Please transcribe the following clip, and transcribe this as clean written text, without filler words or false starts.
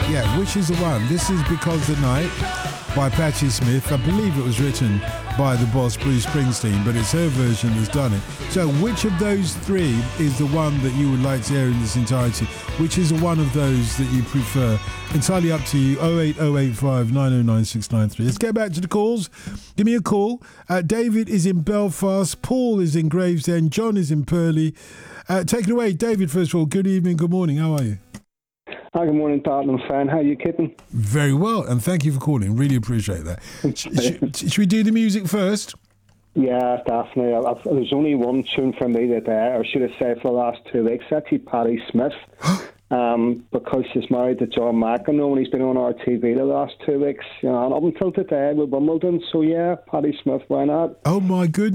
Yeah, which is the one? This is Because the Night by Patti Smith. I believe it was written by the boss Bruce Springsteen, but it's her version that's done it. So which of those three is the one that you would like to hear in this entirety? Which is one of those that you prefer? Entirely up to you. 08085 909 693. Let's get back to the calls. Give me a call. David is in Belfast. Paul is in Gravesend. John is in Purley. Take it away, David, first of all. Good evening, good morning. How are you? Hi, good morning, Tottenham fan. How are you keeping? Very well, and thank you for calling. Really appreciate that. Should we do the music first? Yeah, definitely. There's only one tune for me that I should have said for the last 2 weeks. Actually, Patti Smith, because she's married to John McEnroe and he's been on RTV the last 2 weeks. You know, and up until today with Wimbledon. So yeah, Patti Smith, why not? Oh my goodness.